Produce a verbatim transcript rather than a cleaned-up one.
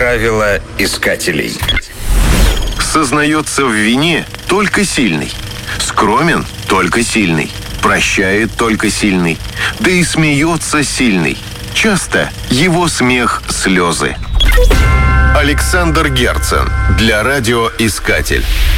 Правила искателей. Сознается в вине только сильный. Скромен только сильный. Прощает только сильный. Да и смеется сильный. Часто его смех — слезы. Александр Герцен для радиоискатель.